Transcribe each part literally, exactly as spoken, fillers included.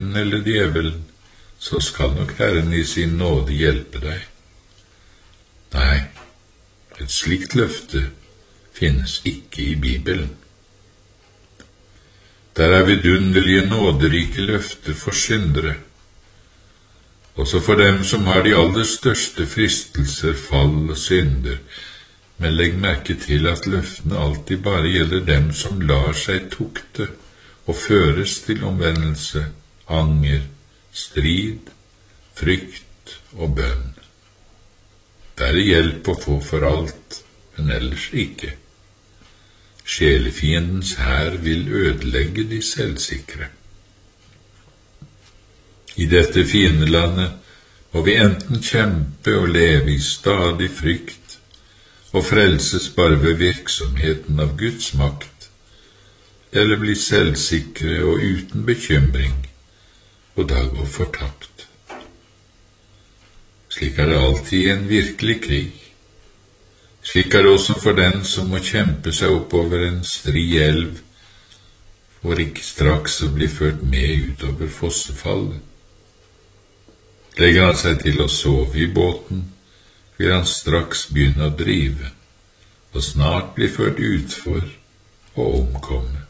eller djevelen, så skal nok Herren i sin nåde hjelpe deg. Nei, et slikt løfte finnes ikke i Bibelen. Der er vidunderlige nåderike løfter for syndere, også for dem som har de aller største fristelser, fall og synder, men legg merke til at løftene alltid bare gjelder dem som lar seg tukte og føres til omvendelse, anger, strid, frykt og bønn. Der er hjelp å få for alt, men ellers ikke. Sjelefiendens hær vil ødelegge de selvsikre. I dette fiendelandet må vi enten kjempe og leve i stadig frykt, og frelses bare ved virksomheten av Guds makt, eller bli selvsikre og uten bekymring, og da gå fortapt. Slik er det alltid i en virkelig krig. Slik er det også for den som må kjempe seg oppover en stri elv, for ikke straks å bli ført med utover fossefallet. Legger han seg til å sove i båten, vil han straks begynne å drive, og snart bli ført utfor og omkomme.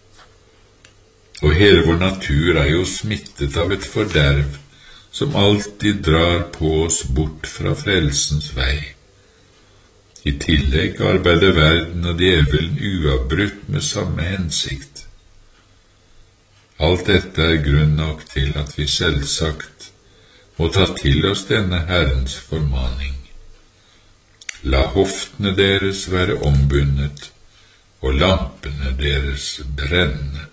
Og hele vår natur er jo smittet av et forderv som alltid drar på oss bort fra frelsens vei. I tillegg arbeider verden og djevelen uavbrutt med samme hensikt. Alt dette er grunn nok til at vi selvsagt må ta til oss denne Herrens formaning. La hoftene deres være ombundet, og lampene deres brenne.